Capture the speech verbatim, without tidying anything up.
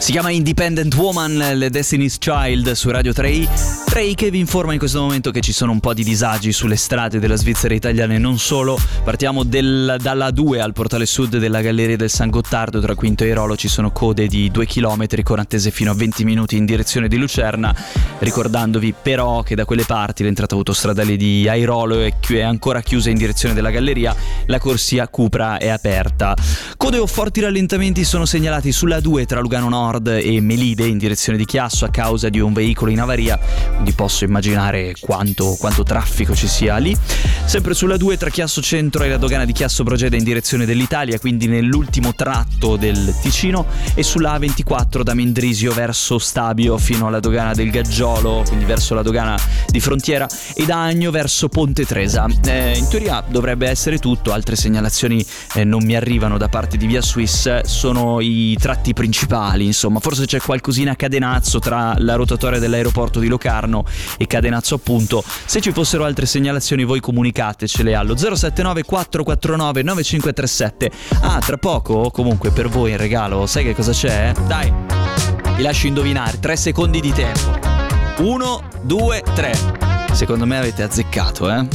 Si chiama Independent Woman, le Destiny's Child su Radio tre, tre che vi informa in questo momento che ci sono un po' di disagi sulle strade della Svizzera italiana e non solo. Partiamo del, dalla A due al portale sud della Galleria del San Gottardo, tra Quinto e Airolo ci sono code di due chilometri con attese fino a venti minuti in direzione di Lucerna, ricordandovi però che da quelle parti l'entrata autostradale di Airolo è, chi- è ancora chiusa in direzione della Galleria, la corsia Cupra è aperta. Code o forti rallentamenti sono segnalati sulla A due tra Lugano Nord e Melide in direzione di Chiasso a causa di un veicolo in avaria, quindi posso immaginare quanto, quanto traffico ci sia lì. Sempre sulla due tra Chiasso Centro e la dogana di Chiasso Brogeda in direzione dell'Italia, quindi nell'ultimo tratto del Ticino, e sulla A ventiquattro da Mendrisio verso Stabio fino alla dogana del Gaggiolo, quindi verso la dogana di frontiera, e da Agno verso Ponte Tresa. Eh, in teoria dovrebbe essere tutto, altre segnalazioni eh, non mi arrivano da parte di Via Swiss, sono i tratti principali, insomma, forse c'è qualcosina a Cadenazzo tra la rotatoria dell'aeroporto di Locarno e Cadenazzo appunto. Se ci fossero altre segnalazioni voi comunicatecele allo zero sette nove quattro quattro nove nove cinque tre sette. Ah, tra poco comunque per voi in regalo, sai che cosa c'è? Dai, vi lascio indovinare, tre secondi di tempo. Uno, due, tre. Secondo me avete azzeccato, eh?